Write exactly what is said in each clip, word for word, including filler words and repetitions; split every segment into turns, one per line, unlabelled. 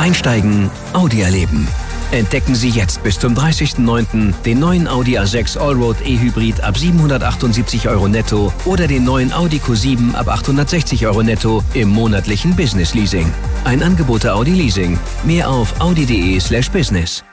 Einsteigen, Audi erleben. Entdecken Sie jetzt bis zum dreißigsten neunten den neuen Audi A sechs Allroad E-Hybrid ab siebenhundertachtundsiebzig Euro netto oder den neuen Audi Q sieben ab achthundertsechzig Euro netto im monatlichen Business Leasing. Ein Angebot der Audi Leasing. Mehr auf audi.de slash business.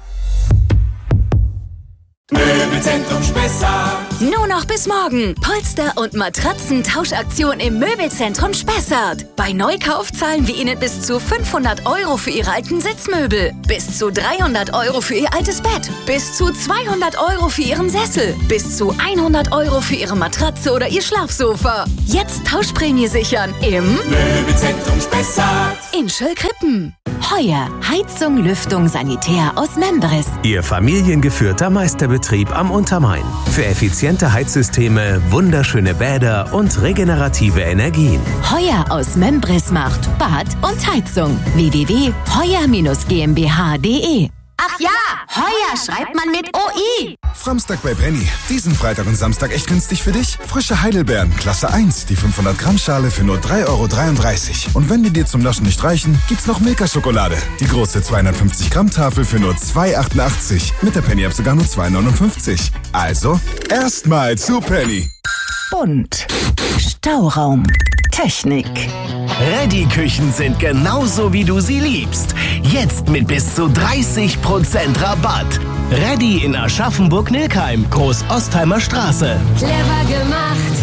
Möbelzentrum Spessart.
Nur noch bis morgen. Polster- und Matratzentauschaktion im Möbelzentrum Spessart. Bei Neukauf zahlen wir Ihnen bis zu fünfhundert Euro für Ihre alten Sitzmöbel, bis zu dreihundert Euro für Ihr altes Bett, bis zu zweihundert Euro für Ihren Sessel, bis zu hundert Euro für Ihre Matratze oder Ihr Schlafsofa. Jetzt Tauschprämie sichern im
Möbelzentrum Spessart
in Schöllkrippen. Heuer Heizung, Lüftung, Sanitär aus Membris.
Ihr familiengeführter Meisterbetrieb am Untermain. Für effiziente Heizsysteme, wunderschöne Bäder und regenerative Energien.
Heuer aus Membris macht Bad und Heizung. w w w punkt heuer Bindestrich g m b h punkt d e.
Ach ja, Heuer schreibt man mit O I.
Samstag bei Penny. Diesen Freitag und Samstag echt günstig für dich? Frische Heidelbeeren, Klasse eins, die fünfhundert Gramm Schale für nur drei Euro dreiunddreißig. Und wenn die dir zum Naschen nicht reichen, gibt's noch Milka-Schokolade. Die große zweihundertfünfzig Gramm Tafel für nur zwei Euro achtundachtzig. Mit der Penny-App sogar nur zwei Euro neunundfünfzig. Also, erstmal zu Penny.
Bunt. Stauraum. Technik.
Reddy-Küchen sind genauso, wie du sie liebst. Jetzt mit bis zu dreißig Prozent Rabatt. Reddy in Aschaffenburg-Nilkheim, Groß-Ostheimer Straße.
Clever gemacht.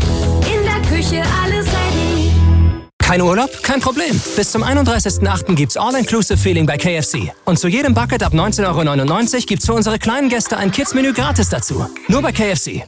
In der Küche alles ready.
Kein Urlaub? Kein Problem. Bis zum einunddreißigsten achten gibt's All-Inclusive-Feeling bei K F C. Und zu jedem Bucket ab neunzehn Euro neunundneunzig gibt's für unsere kleinen Gäste ein Kids-Menü gratis dazu. Nur bei K F C.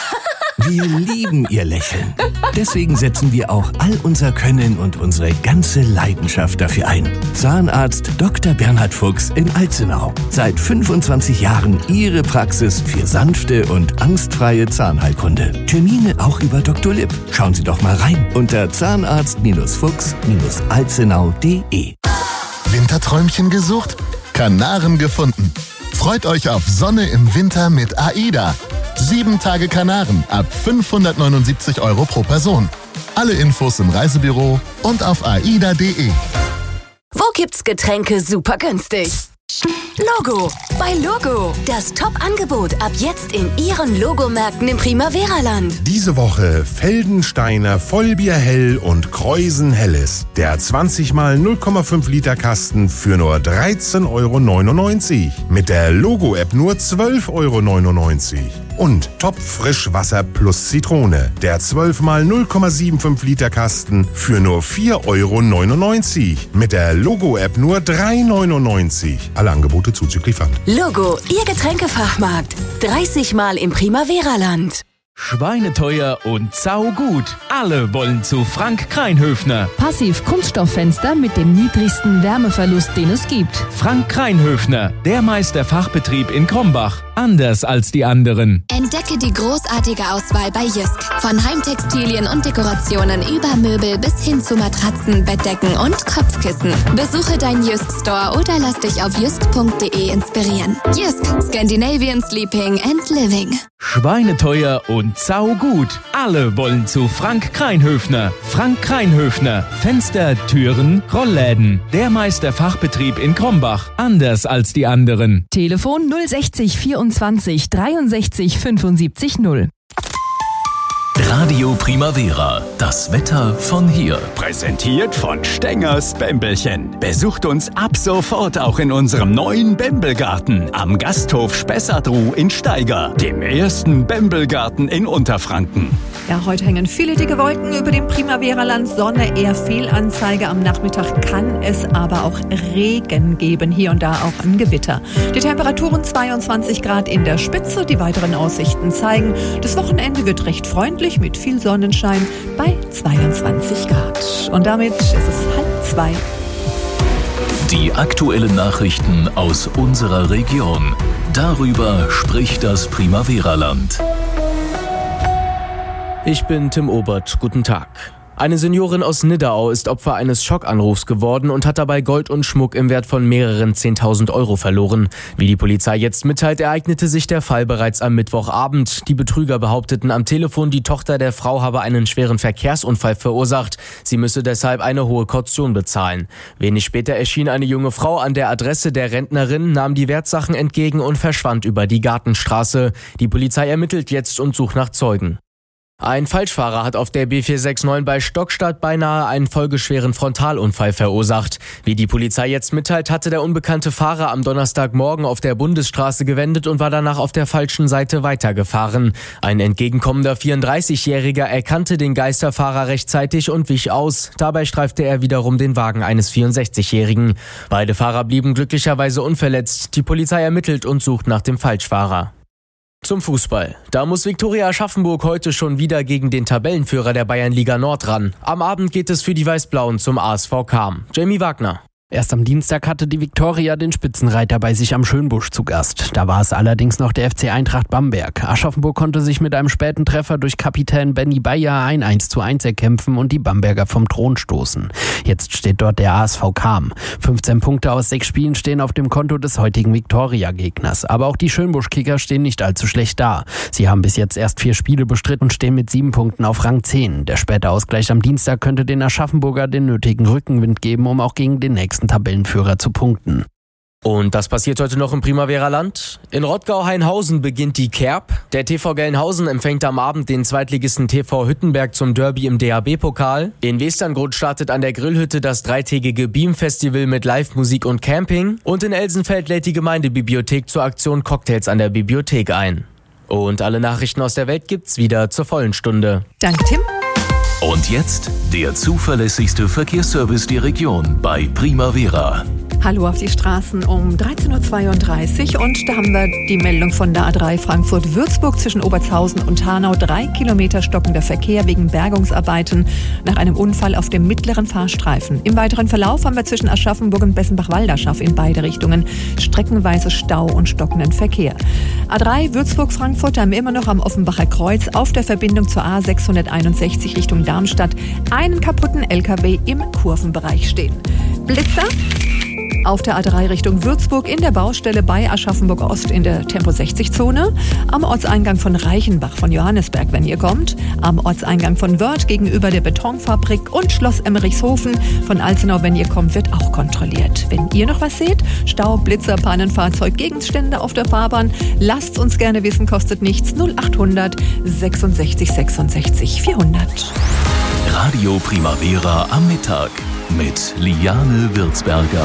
Wir lieben Ihr Lächeln. Deswegen setzen wir auch all unser Können und unsere ganze Leidenschaft dafür ein. Zahnarzt Doktor Bernhard Fuchs in Alzenau. Seit fünfundzwanzig Jahren Ihre Praxis für sanfte und angstfreie Zahnheilkunde. Termine auch über Doktor Lipp. Schauen Sie doch mal rein unter zahnarzt Fuchs alzenau punkt de.
Winterträumchen gesucht? Kanaren gefunden. Freut euch auf Sonne im Winter mit AIDA. Sieben Tage Kanaren ab fünfhundertneunundsiebzig Euro pro Person. Alle Infos im Reisebüro und auf aida punkt de.
Wo gibt's Getränke super günstig? Logo. Bei Logo. Das Top-Angebot ab jetzt in Ihren Logomärkten im Primavera-Land.
Diese Woche Feldensteiner Vollbier Hell und Kreusen Helles. Der zwanzig mal null Komma fünf Liter Kasten für nur dreizehn Euro neunundneunzig. Mit der Logo-App nur zwölf Euro neunundneunzig. Und Top Frischwasser plus Zitrone. Der zwölf mal null Komma fünfundsiebzig Liter Kasten für nur vier Euro neunundneunzig. Mit der Logo-App nur drei Euro neunundneunzig. Alle Angebote zuzüglich Pfand.
Logo, Ihr Getränkefachmarkt. dreißig Mal im Primavera-Land.
Schweineteuer und saugut. Alle wollen zu Frank Kreinhöfner.
Passiv-Kunststofffenster mit dem niedrigsten Wärmeverlust, den es gibt.
Frank Kreinhöfner, der Meisterfachbetrieb in Krombach. Anders als die anderen.
Entdecke die großartige Auswahl bei Jysk. Von Heimtextilien und Dekorationen über Möbel bis hin zu Matratzen, Bettdecken und Kopfkissen. Besuche deinen Jysk Store oder lass dich auf jysk punkt de inspirieren. Jysk, Scandinavian Sleeping and Living.
Schweineteuer und saugut. Alle wollen zu Frank Kreinhöfner. Frank Kreinhöfner. Fenster, Türen, Rollläden. Der Meisterfachbetrieb in Krombach. Anders als die anderen.
Telefon null sechzig vierundzwanzig dreiundsechzig fünfundsiebzig null.
Radio Primavera, das Wetter von hier.
Präsentiert von Stengers Bämbelchen. Besucht uns ab sofort auch in unserem neuen Bämbelgarten am Gasthof Spessart-Ruh in Steiger, dem ersten Bämbelgarten in Unterfranken.
Ja, heute hängen viele dicke Wolken über dem Primavera-Land. Sonne, eher Fehlanzeige. Am Nachmittag kann es aber auch Regen geben, hier und da auch ein Gewitter. Die Temperaturen zweiundzwanzig Grad in der Spitze. Die weiteren Aussichten zeigen, das Wochenende wird recht freundlich mit viel Sonnenschein bei zweiundzwanzig Grad. Und damit ist es halb zwei.
Die aktuellen Nachrichten aus unserer Region. Darüber spricht das Primavera-Land.
Ich bin Tim Obert. Guten Tag. Eine Seniorin aus Nidderau ist Opfer eines Schockanrufs geworden und hat dabei Gold und Schmuck im Wert von mehreren zehntausend Euro verloren. Wie die Polizei jetzt mitteilt, ereignete sich der Fall bereits am Mittwochabend. Die Betrüger behaupteten am Telefon, die Tochter der Frau habe einen schweren Verkehrsunfall verursacht. Sie müsse deshalb eine hohe Kaution bezahlen. Wenig später erschien eine junge Frau an der Adresse der Rentnerin, nahm die Wertsachen entgegen und verschwand über die Gartenstraße. Die Polizei ermittelt jetzt und sucht nach Zeugen. Ein Falschfahrer hat auf der B vier sechs neun bei Stockstadt beinahe einen folgeschweren Frontalunfall verursacht. Wie die Polizei jetzt mitteilt, hatte der unbekannte Fahrer am Donnerstagmorgen auf der Bundesstraße gewendet und war danach auf der falschen Seite weitergefahren. Ein entgegenkommender vierunddreißigjähriger erkannte den Geisterfahrer rechtzeitig und wich aus. Dabei streifte er wiederum den Wagen eines vierundsechzigjährigen. Beide Fahrer blieben glücklicherweise unverletzt. Die Polizei ermittelt und sucht nach dem Falschfahrer. Zum Fußball. Da muss Viktoria Aschaffenburg heute schon wieder gegen den Tabellenführer der Bayernliga Nord ran. Am Abend geht es für die Weiß-Blauen zum A S V Cham. Jamie Wagner.
Erst am Dienstag hatte die Viktoria den Spitzenreiter bei sich am Schönbusch zu Gast. Da war es allerdings noch der F C Eintracht Bamberg. Aschaffenburg konnte sich mit einem späten Treffer durch Kapitän Benny Bayer ein eins zu eins erkämpfen und die Bamberger vom Thron stoßen. Jetzt steht dort der A S V Cham. fünfzehn Punkte aus sechs Spielen stehen auf dem Konto des heutigen Viktoria-Gegners. Aber auch die Schönbusch-Kicker stehen nicht allzu schlecht da. Sie haben bis jetzt erst vier Spiele bestritten und stehen mit sieben Punkten auf Rang zehn. Der späte Ausgleich am Dienstag könnte den Aschaffenburger den nötigen Rückenwind geben, um auch gegen den nächsten Tabellenführer zu punkten.
Und das passiert heute noch im Primavera-Land. In Rottgau-Hainhausen beginnt die Kerb. Der T V Gelnhausen empfängt am Abend den Zweitligisten T V Hüttenberg zum Derby im D A B-Pokal. In Westerngrund startet an der Grillhütte das dreitägige Beam-Festival mit Live-Musik und Camping. Und in Elsenfeld lädt die Gemeindebibliothek zur Aktion Cocktails an der Bibliothek ein. Und alle Nachrichten aus der Welt gibt's wieder zur vollen Stunde.
Danke, Tim.
Und jetzt der zuverlässigste Verkehrsservice der Region bei Primavera.
Hallo auf die Straßen um dreizehn Uhr zweiunddreißig und da haben wir die Meldung von der A drei Frankfurt-Würzburg zwischen Obertshausen und Hanau. Drei Kilometer stockender Verkehr wegen Bergungsarbeiten nach einem Unfall auf dem mittleren Fahrstreifen. Im weiteren Verlauf haben wir zwischen Aschaffenburg und Bessenbach-Walderschaff in beide Richtungen streckenweise Stau und stockenden Verkehr. A drei Würzburg-Frankfurt haben wir immer noch am Offenbacher Kreuz auf der Verbindung zur A sechshunderteinundsechzig Richtung Darmstadt einen kaputten L K W im Kurvenbereich stehen. Blitzer auf der A drei Richtung Würzburg in der Baustelle bei Aschaffenburg Ost in der Tempo sechzig Zone. Am Ortseingang von Reichenbach von Johannesberg, wenn ihr kommt. Am Ortseingang von Wörth gegenüber der Betonfabrik und Schloss Emmerichshofen von Alzenau, wenn ihr kommt, wird auch kontrolliert. Wenn ihr noch was seht, Stau, Blitzer, Pannenfahrzeug, Gegenstände auf der Fahrbahn, lasst uns gerne wissen, kostet nichts. null achthundert sechsundsechzig sechsundsechzig vierhundert.
Radio Primavera am Mittag mit Liane Würzberger.